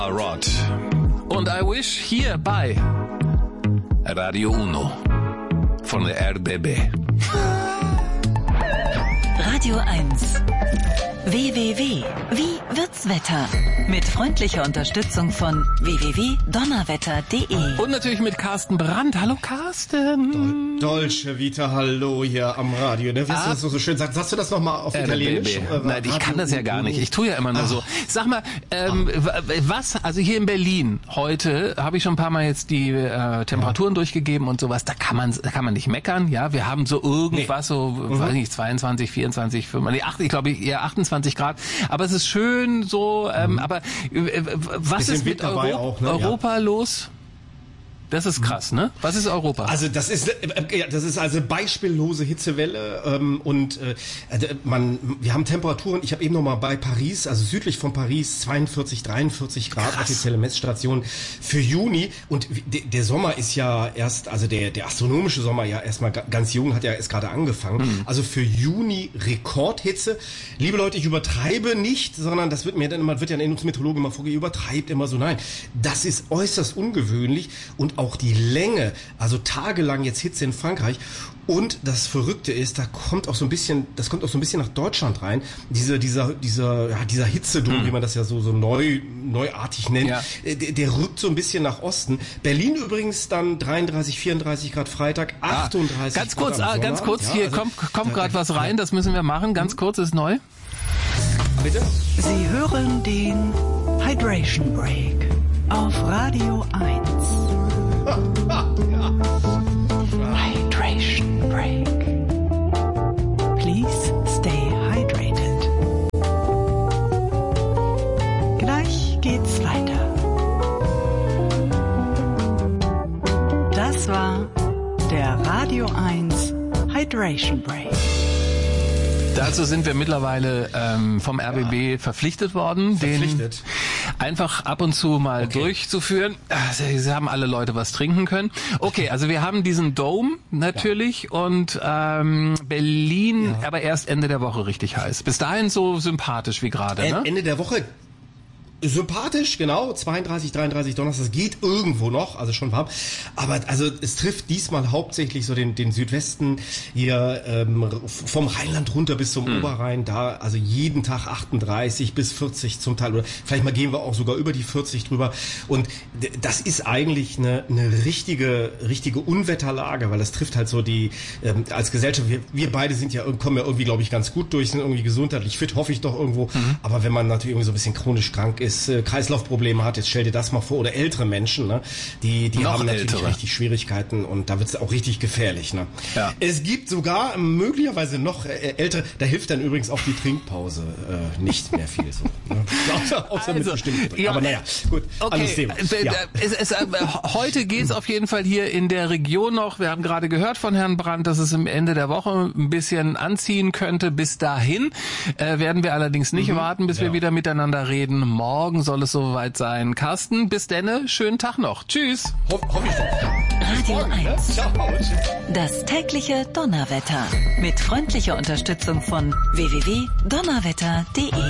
Rod und I Wish hier bei Radio Uno von der RBB. Radio 1. WWW. Wie wird's Wetter? Mit freundlicher Unterstützung von www.donnerwetter.de. Und natürlich mit Carsten Brandt. Hallo Carsten. Dolce Vita, hallo hier am Radio. Ne? Wie hast du das so schön sagt? Sagst du das nochmal auf Italienisch? Nein, ich kann das ja gar nicht. Ich tue ja immer nur so. Sag mal, also hier in Berlin heute habe ich schon ein paar Mal jetzt die Temperaturen durchgegeben und sowas. Da kann man nicht meckern. Ja, wir haben so irgendwas, weiß nicht, 22, 24, 25, ich glaube eher 28 Grad. Aber es ist schön so. Aber was ist mit Europa los? Das ist krass, ne? Was ist Europa? Also das ist also beispiellose Hitzewelle wir haben Temperaturen, ich habe eben noch mal bei Paris, also südlich von Paris 42, 43 Grad offizielle Messstation für Juni und der Sommer ist ja erst, also der astronomische Sommer ja erstmal ganz jung, hat ja erst gerade angefangen. Also für Juni Rekordhitze. Liebe Leute, ich übertreibe nicht, sondern das wird ja ein Meteorologe immer vorgegeben, übertreibt immer so. Nein, das ist äußerst ungewöhnlich und auch die Länge, also tagelang jetzt Hitze in Frankreich. Und das Verrückte ist, das kommt auch so ein bisschen nach Deutschland rein. Dieser Hitzedom, wie man das ja so neuartig nennt, der rückt so ein bisschen nach Osten. Berlin übrigens dann 33, 34 Grad Freitag, 38 ganz Grad ganz kurz, ja, hier kommt gerade was rein, das müssen wir machen. Ganz kurz, ist neu. Bitte? Sie hören den Hydration Break auf Radio 1. Hydration Break. Please stay hydrated. Gleich geht's weiter. Das war der Radio 1 Hydration Break. Dazu sind wir mittlerweile vom RBB verpflichtet worden, den einfach ab und zu mal durchzuführen. Sie haben alle Leute was trinken können. Okay, also wir haben diesen Dome natürlich und Berlin, aber erst Ende der Woche richtig heiß. Bis dahin so sympathisch wie gerade. Ne? Ende der Woche sympathisch, genau, 32, 33 Donnerstag, das geht irgendwo noch, also schon warm, aber also es trifft diesmal hauptsächlich so den Südwesten hier vom Rheinland runter bis zum Oberrhein, da also jeden Tag 38 bis 40 zum Teil, oder vielleicht mal gehen wir auch sogar über die 40 drüber und das ist eigentlich eine richtige Unwetterlage, weil das trifft halt so die, als Gesellschaft, wir beide kommen ja irgendwie, glaube ich, ganz gut durch, sind irgendwie gesundheitlich fit, hoffe ich doch irgendwo, aber wenn man natürlich irgendwie so ein bisschen chronisch krank ist, Kreislaufprobleme hat, jetzt stell dir das mal vor, oder ältere Menschen, ne? Die haben natürlich richtig Schwierigkeiten und da wird es auch richtig gefährlich. Ne? Ja. Es gibt sogar möglicherweise noch ältere, da hilft dann übrigens auch die Trinkpause nicht mehr viel. So, ne? Außer mit bestimmten Trinken. Aber naja, gut, anderes Thema. Ja. Heute geht's auf jeden Fall hier in der Region noch, wir haben gerade gehört von Herrn Brandt, dass es am Ende der Woche ein bisschen anziehen könnte. Bis dahin werden wir allerdings nicht warten, bis wir wieder miteinander reden. Morgen soll es soweit sein. Carsten, bis denne, schönen Tag noch. Tschüss. Hoffe ich doch. Radio 1. Das tägliche Donnerwetter. Mit freundlicher Unterstützung von www.donnerwetter.de.